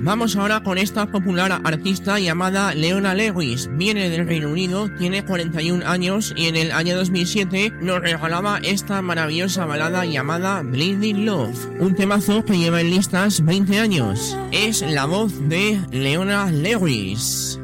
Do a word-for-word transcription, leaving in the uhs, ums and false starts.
Vamos ahora con esta popular artista llamada Leona Lewis. Viene del Reino Unido, tiene cuarenta y un años y en el año dos mil siete nos regalaba esta maravillosa balada llamada Bleeding Love, un temazo que lleva en listas veinte años. Es la voz de Leona Lewis.